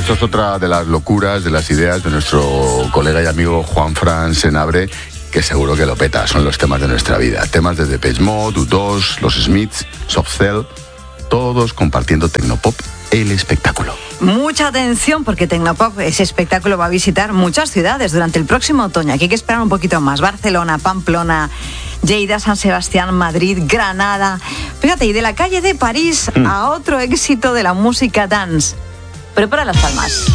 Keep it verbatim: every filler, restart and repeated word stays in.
esto es otra de las locuras, de las ideas de nuestro colega y amigo Juanfran Senabre, que seguro que lo peta. Son los temas de nuestra vida. Temas de Depeche Mode, U dos, Los Smiths, Soft Cell, todos compartiendo Tecnopop, el espectáculo. Mucha atención porque Tecnopop, ese espectáculo, va a visitar muchas ciudades durante el próximo otoño. Aquí hay que esperar un poquito más. Barcelona, Pamplona, Lleida, San Sebastián, Madrid, Granada. Fíjate, y de la calle de París mm. a otro éxito de la música dance. Prepara las palmas.